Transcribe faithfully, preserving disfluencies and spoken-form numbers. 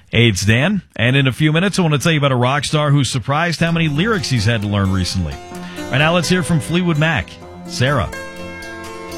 Hey, it's Dan, and in a few minutes I want to tell you about a rock star who's surprised how many lyrics he's had to learn recently. Right now, let's hear from Fleetwood Mac. Sarah.